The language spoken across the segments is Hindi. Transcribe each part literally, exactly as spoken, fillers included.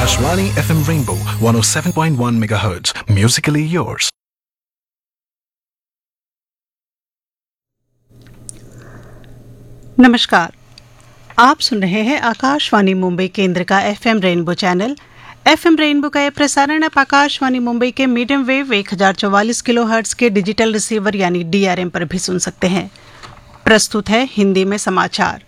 Akashvani F M Rainbow one oh seven point one megahertz. Musically yours. नमस्कार, आप सुन रहे हैं आकाशवाणी मुंबई केंद्र का FM rainbow channel. FM rainbow का यह प्रसारण आप आकाशवाणी मुंबई के मीडियम वेव एक हज़ार चौवालीस किलोहर्ट्ज के डिजिटल रिसीवर यानी डीआरएम पर भी सुन सकते हैं। प्रस्तुत है हिंदी में समाचार।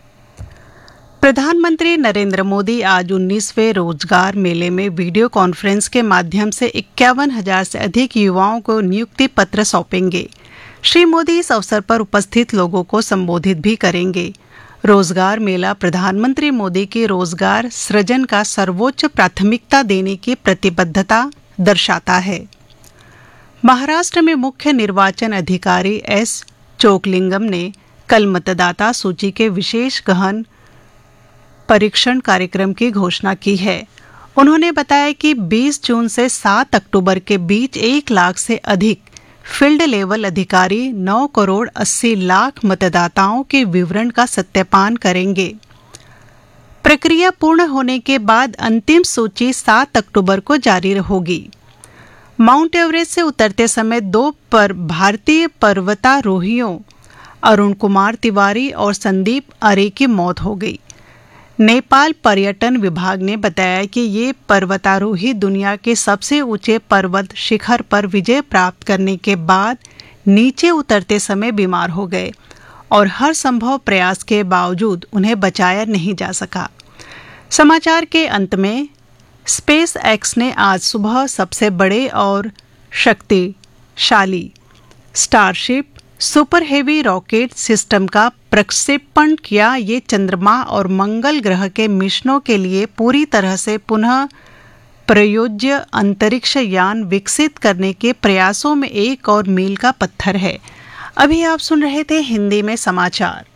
प्रधानमंत्री नरेंद्र मोदी आज उन्नीसवें रोजगार मेले में वीडियो कॉन्फ्रेंस के माध्यम से इक्यावन हजार से अधिक युवाओं को नियुक्ति पत्र सौंपेंगे। श्री मोदी इस अवसर पर उपस्थित लोगों को संबोधित भी करेंगे। रोजगार मेला प्रधानमंत्री मोदी की रोजगार सृजन का सर्वोच्च प्राथमिकता देने की प्रतिबद्धता दर्शाता है। महाराष्ट्र में मुख्य निर्वाचन अधिकारी एस चोकलिंगम ने कल मतदाता सूची के विशेष गहन परीक्षण कार्यक्रम की घोषणा की है। उन्होंने बताया कि बीस जून से सात अक्टूबर के बीच एक लाख से अधिक फील्ड लेवल अधिकारी नौ करोड़ अस्सी लाख मतदाताओं के विवरण का सत्यापन करेंगे। प्रक्रिया पूर्ण होने के बाद अंतिम सूची सात अक्टूबर को जारी होगी। माउंट एवरेस्ट से उतरते समय दो पर भारतीय पर्वतारोहियों अरुण कुमार तिवारी और संदीप आर्य की मौत हो गई। नेपाल पर्यटन विभाग ने बताया कि ये पर्वतारोही दुनिया के सबसे ऊंचे पर्वत शिखर पर विजय प्राप्त करने के बाद नीचे उतरते समय बीमार हो गए और हर संभव प्रयास के बावजूद उन्हें बचाया नहीं जा सका। समाचार के अंत में स्पेस एक्स ने आज सुबह सबसे बड़े और शक्तिशाली starship super heavy rocket system का प्रक्षेपण किया। ये चंद्रमा और मंगल ग्रह के मिशनों के लिए पूरी तरह से पुनः प्रयोज्य अंतरिक्ष यान विकसित करने के प्रयासों में एक और मील का पत्थर है। अभी आप सुन रहे थे हिंदी में समाचार।